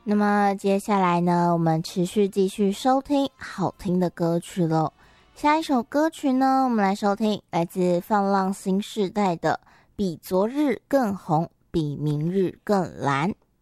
那么接下来呢，我们持续继续收听好听的歌曲喽。下一首歌曲呢，我们来收听来自放浪新世代的《比昨日更红，比明日更蓝》。